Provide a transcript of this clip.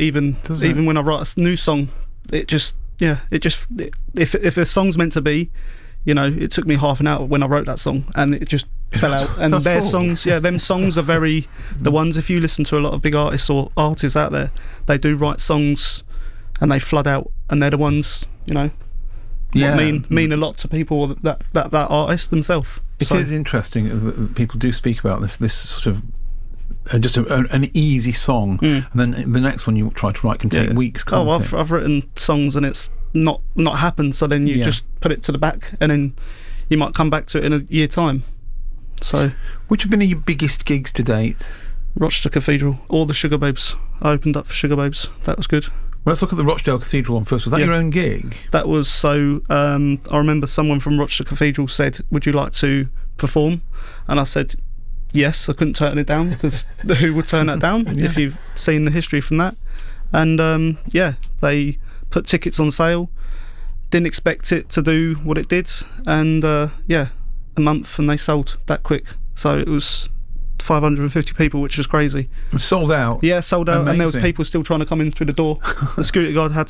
even when I write a new song, if a song's meant to be, it took me half an hour when I wrote that song, and it just fell out. And their songs, them songs are very the ones. If you listen to a lot of big artists or artists out there, they do write songs and they flood out, and they're the ones mean a lot to people that artist themselves. It is interesting that people do speak about this sort of just an easy song, and then the next one you try to write can take weeks. I've written songs and it's not happened, so then you just put it to the back, and then you might come back to it in a year time. So, which have been your biggest gigs to date? Rochester Cathedral or the Sugar Babes. I opened up for Sugar Babes. That was good. Well, let's look at the Rochdale Cathedral one first. Was that your own gig? That was I remember someone from Rochester Cathedral said, "Would you like to perform?" And I said, yes. I couldn't turn it down, because who would turn that down if you've seen the history from that? And they put tickets on sale. Didn't expect it to do what it did, and a month and they sold that quick. So it was 550 people, which was crazy. Sold out? Yeah, sold out. Amazing. And there was people still trying to come in through the door. The security guard had